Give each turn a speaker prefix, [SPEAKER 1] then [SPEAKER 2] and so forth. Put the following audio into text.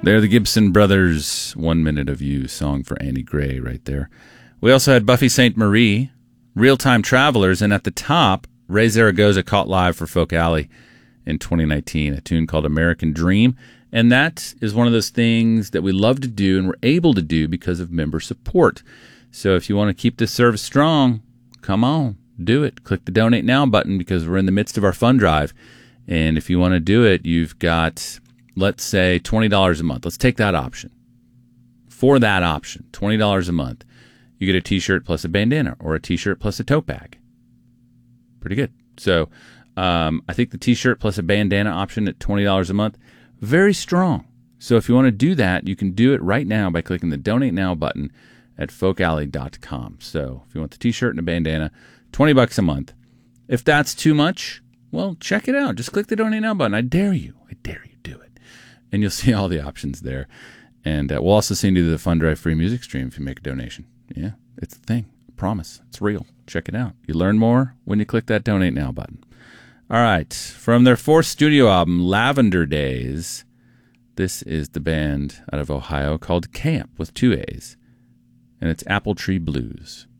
[SPEAKER 1] They're the Gibson Brothers, 1 Minute of You, song for Annie Gray right there. We also had Buffy St. Marie, Real-Time Travelers, and at the top, Ray Zaragoza caught live for Folk Alley in 2019, a tune called American Dream. And that is one of those things that we love to do and we're able to do because of member support. So if you want to keep this service strong, come on, do it. Click the Donate Now button because we're in the midst of our fund drive. And if you want to do it, you've got, let's say, $20 a month. Let's take that option. For that option, $20 a month, you get a T-shirt plus a bandana or a T-shirt plus a tote bag. Pretty good. So I think the T-shirt plus a bandana option at $20 a month, very strong. So if you want to do that, you can do it right now by clicking the Donate Now button at folkalley.com. So if you want the T-shirt and a bandana, $20 a month. If that's too much, well, check it out. Just click the Donate Now button. I dare you. Do it. And you'll see all the options there. And we'll also send you the Fund Drive free music stream if you make a donation. Yeah, it's the thing. I promise. It's real. Check it out. You learn more when you click that Donate Now button. All right. From their fourth studio album, Lavender Days, this is the band out of Ohio called Camp with 2 A's. And it's Apple Tree Blues.